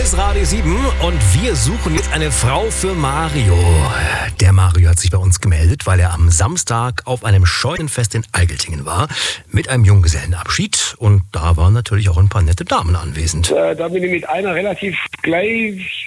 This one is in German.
ist Radio 7 und wir suchen jetzt eine Frau für Mario. Der Mario hat sich bei uns gemeldet, weil er am Samstag auf einem Scheunenfest in Eigeltingen war mit einem Junggesellenabschied und da waren natürlich auch ein paar nette Damen anwesend. Da bin ich mit einer relativ gleich